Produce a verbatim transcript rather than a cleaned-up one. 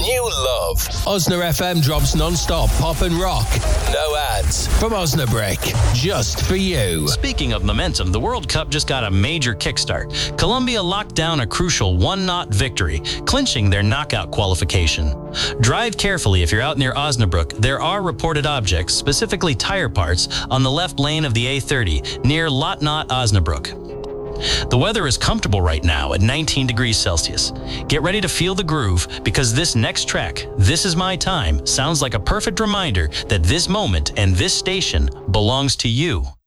New love. Osna F M drops non-stop pop and rock. No ads. From Osnabrick. Just for you. Speaking of momentum, the World Cup just got a major kickstart. Colombia locked down a crucial one-nought victory, clinching their knockout qualification. Drive carefully if you're out near Osnabrück. There are reported objects, specifically tire parts, on the left lane of the A thirty near Lotnot Osnabrück. The weather is comfortable right now at nineteen degrees Celsius. Get ready to feel the groove, because this next track, This Is My Time, sounds like a perfect reminder that this moment and this station belongs to you.